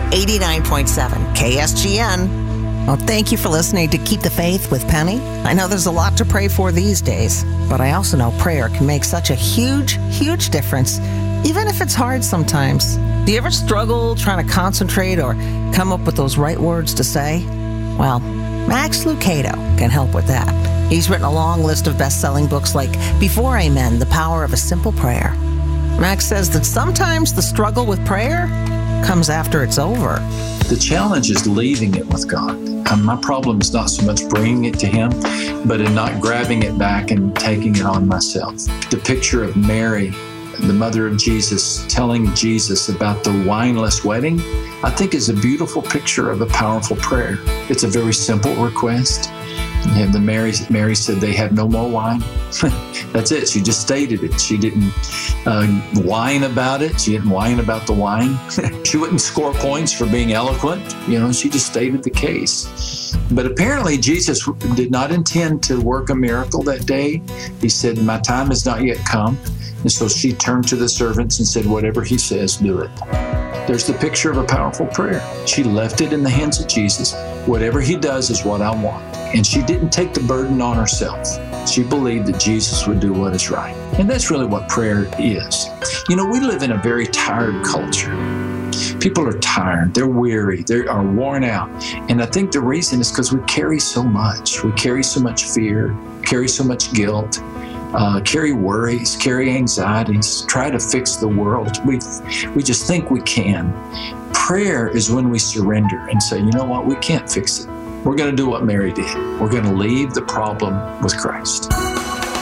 89.7 KSGN. Well, thank you for listening to Keep the Faith with Penny. I know there's a lot to pray for these days, but I also know prayer can make such a huge, huge difference, even if it's hard sometimes. Do you ever struggle trying to concentrate or come up with those right words to say? Well, Max Lucado can help with that. He's written a long list of best-selling books like Before Amen, The Power of a Simple Prayer. Max says that sometimes the struggle with prayer comes after it's over. The challenge is leaving it with God. My problem is not so much bringing it to Him, but in not grabbing it back and taking it on myself. The picture of Mary, the mother of Jesus, telling Jesus about the wineless wedding, I think is a beautiful picture of a powerful prayer. It's a very simple request. And Mary said they have no more wine. That's it. She just stated it. She didn't whine about it. She didn't whine about the wine. She wouldn't score points for being eloquent. She just stated the case. But apparently Jesus did not intend to work a miracle that day. He said, my time has not yet come. And so she turned to the servants and said, whatever he says, do it. There's the picture of a powerful prayer. She left it in the hands of Jesus. Whatever he does is what I want. And she didn't take the burden on herself. She believed that Jesus would do what is right. And that's really what prayer is. We live in a very tired culture. People are tired. They're weary. They are worn out. And I think the reason is because we carry so much. We carry so much fear, carry so much guilt, carry worries, carry anxieties, try to fix the world. We just think we can. Prayer is when we surrender and say, you know what, we can't fix it. We're going to do what Mary did. We're going to leave the problem with Christ.